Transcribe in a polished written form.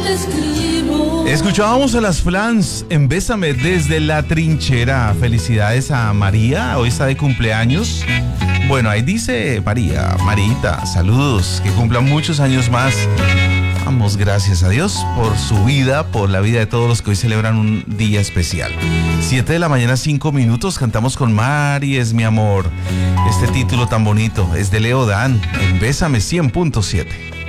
Escuchábamos a las Flans en Bésame desde la trinchera. Felicidades a María, hoy está de cumpleaños. Bueno, ahí dice María, Marita, saludos, que cumplan muchos años más. Damos gracias a Dios por su vida, por la vida de todos los que hoy celebran un día especial. 7 de la mañana, 5 minutos, cantamos con Mari es mi amor. Este título tan bonito es de Leo Dan en Bésame 100.7.